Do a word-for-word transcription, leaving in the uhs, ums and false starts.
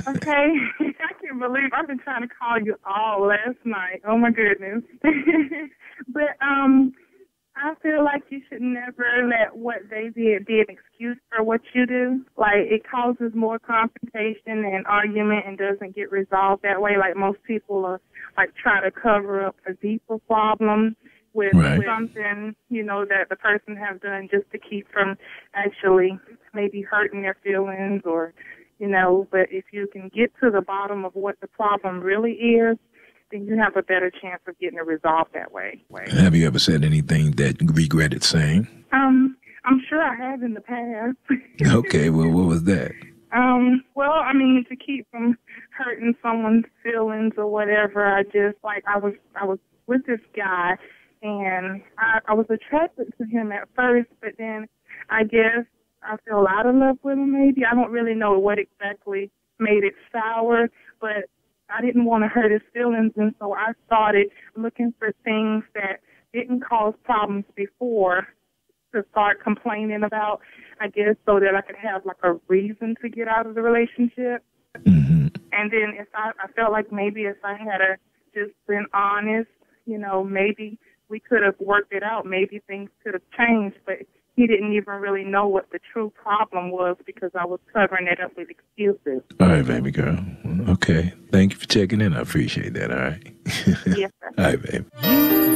Okay, I can't believe I've been trying to call you all last night. Oh my goodness. But um, I feel like you should never let what they did be an excuse for what you do. Like, it causes more confrontation and argument and doesn't get resolved that way. Like, most people are, like, try to cover up a deeper problem with Right. something, you know, that the person have done just to keep from actually maybe hurting their feelings or, you know, but if you can get to the bottom of what the problem really is, then you have a better chance of getting it resolved that way. Have you ever said anything that you regretted saying? Um, I'm sure I have in the past. Okay, well, what was that? Um, well, I mean, to keep from hurting someone's feelings or whatever, I just, like, I was, I was with this guy, and I, I was attracted to him at first, but then I guess I fell out of love with him, maybe. I don't really know what exactly made it sour, but I didn't want to hurt his feelings, and so I started looking for things that didn't cause problems before to start complaining about, I guess, so that I could have, like, a reason to get out of the relationship. Mm-hmm. And then if I, I felt like maybe if I had a, just been honest, you know, maybe we could have worked it out. Maybe things could have changed, but he didn't even really know what the true problem was because I was covering it up with excuses. All right, baby girl. Okay. Thank you for checking in. I appreciate that. All right. Yes, sir. All right, baby.